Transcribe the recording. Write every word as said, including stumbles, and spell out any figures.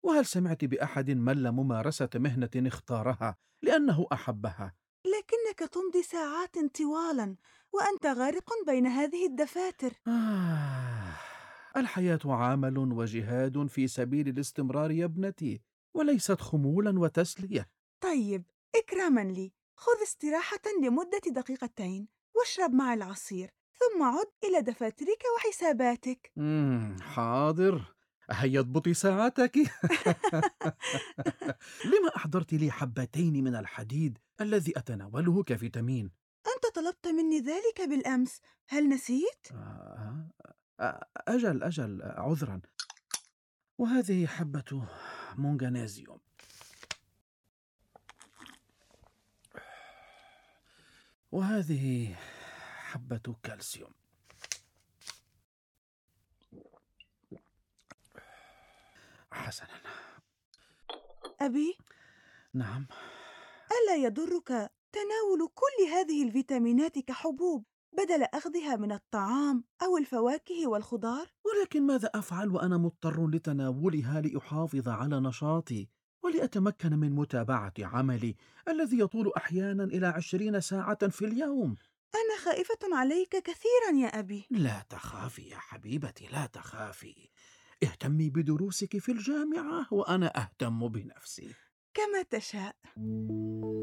وهل سمعت بأحد مل ممارسة مهنة اختارها لأنه أحبها؟ لكنك تمضي ساعات طوالاً وأنت غارق بين هذه الدفاتر. آه، الحياة عمل وجهاد في سبيل الاستمرار يا ابنتي، وليست خمولا وتسلية. طيب، إكراماً لي، خذ استراحة لمدة دقيقتين واشرب معي العصير، ثم عد إلى دفاترك وحساباتك. مم، حاضر. هيا اضبطي ساعتك. لما أحضرت لي حبتين من الحديد الذي أتناوله كفيتامين؟ أنت طلبت مني ذلك بالأمس، هل نسيت؟ آه، آه، أجل أجل، عذرا. وهذه حبة مونغانيزيوم، وهذه حبة كالسيوم. حسنا. أبي، نعم. ألا يضرك تناول كل هذه الفيتامينات كحبوب بدل أخذها من الطعام أو الفواكه والخضار؟ ولكن ماذا أفعل وأنا مضطر لتناولها لأحافظ على نشاطي ولأتمكن من متابعة عملي الذي يطول أحيانا إلى عشرين ساعة في اليوم؟ أنا خائفة عليك كثيرا يا أبي. لا تخافي يا حبيبتي، لا تخافي. اهتمي بدروسك في الجامعة وأنا أهتم بنفسي. كما تشاء.